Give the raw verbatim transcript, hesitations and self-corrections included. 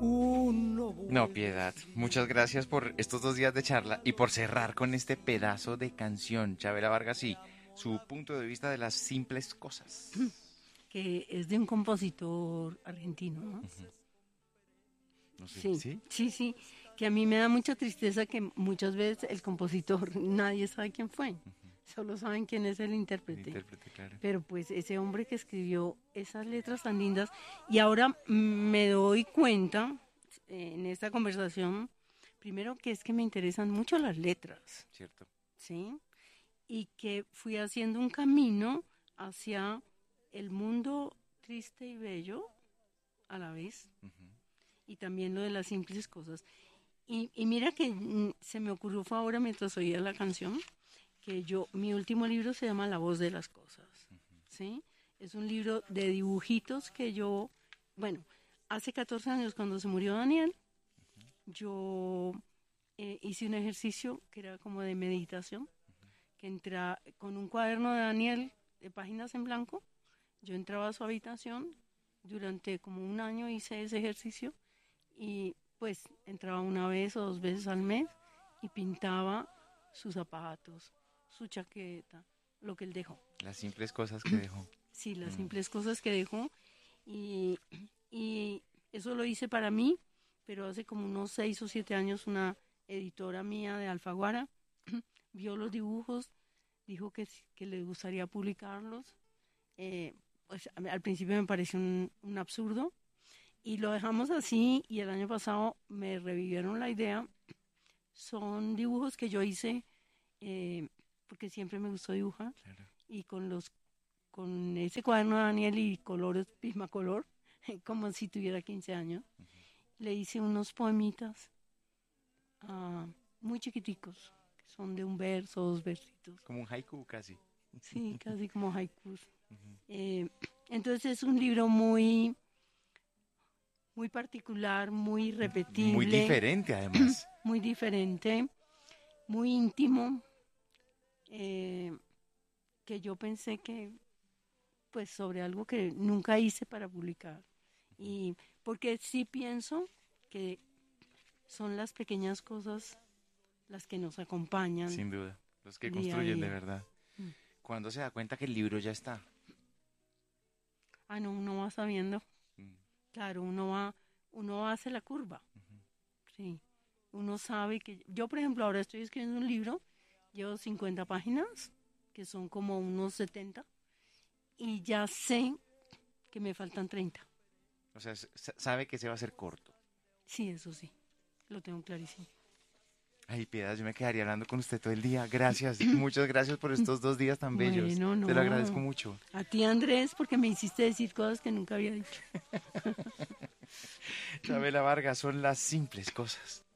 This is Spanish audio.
No, Piedad, muchas gracias por estos dos días de charla y por cerrar con este pedazo de canción. Chavela Vargas y su punto de vista de las simples cosas. Que es de un compositor argentino, ¿no? Uh-huh. No sé, sí, ¿sí? Sí, sí, que a mí me da mucha tristeza que muchas veces el compositor, nadie sabe quién fue, uh-huh. Solo saben quién es el intérprete. El intérprete, claro. Pero pues ese hombre que escribió esas letras tan lindas, y ahora me doy cuenta eh, en esta conversación, primero que es que me interesan mucho las letras. Cierto. ¿Sí? Y que fui haciendo un camino hacia el mundo triste y bello a la vez, uh-huh. Y también lo de las simples cosas. Y, y mira que mm, se me ocurrió fue ahora mientras oía la canción, que yo, mi último libro se llama La voz de las cosas, uh-huh. ¿Sí? Es un libro de dibujitos que yo, bueno, hace catorce años cuando se murió Daniel, uh-huh. Yo eh, hice un ejercicio que era como de meditación, uh-huh. Que entra con un cuaderno de Daniel de páginas en blanco, yo entraba a su habitación, durante como un año hice ese ejercicio, y pues entraba una vez o dos veces al mes y pintaba sus zapatos, su chaqueta, lo que él dejó. Las simples cosas que dejó. Sí, las mm. simples cosas que dejó. Y, y eso lo hice para mí, pero hace como unos seis o siete años una editora mía de Alfaguara vio los dibujos, dijo que, que le gustaría publicarlos. Eh, pues al principio me pareció un, un absurdo, y lo dejamos así, y el año pasado me revivieron la idea. Son dibujos que yo hice eh, porque siempre me gustó dibujar, claro. Y con los con ese cuaderno de Daniel y colores Prismacolor, como si tuviera quince años, uh-huh. Le hice unos poemitas uh, muy chiquiticos, que son de un verso, dos versitos. Como un haiku casi. Sí, casi como haikus. Uh-huh. Eh, entonces es un libro muy... muy particular, muy repetible. Muy diferente, además. Muy diferente, muy íntimo, eh, que yo pensé que, pues, sobre algo que nunca hice para publicar. Y porque sí pienso que son las pequeñas cosas las que nos acompañan. Sin duda, los que construyen de verdad. Mm. ¿Cuándo se da cuenta que el libro ya está? Ah, no, uno va sabiendo. Mm. Claro, uno va, uno hace la curva. Uh-huh. Sí, uno sabe que... Yo, por ejemplo, ahora estoy escribiendo un libro, llevo cincuenta páginas, que son como unos setenta, y ya sé que me faltan treinta. O sea, sabe que se va a hacer corto. Sí, eso sí, lo tengo clarísimo. Ay, Piedad, yo me quedaría hablando con usted todo el día. Gracias, muchas gracias por estos dos días tan bellos. Bueno, no. Te lo agradezco mucho. A ti, Andrés, porque me hiciste decir cosas que nunca había dicho. Chavela Vargas, son las simples cosas.